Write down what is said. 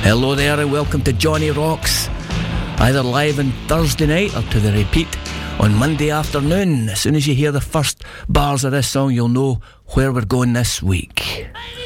Hello there and welcome to Johnny Rocks, either live on Thursday night or to the repeat on Monday afternoon. As soon as you hear the first bars of this song, you'll know where we're going this week.